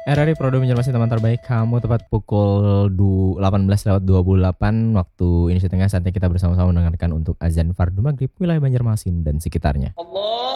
RRI Prodo Menyormasi teman terbaik kamu tepat pukul 18:28 waktu Indonesia Tengah. Saatnya kita bersama-sama mendengarkan untuk azan fardu maghrib wilayah Banjarmasin dan sekitarnya. Allah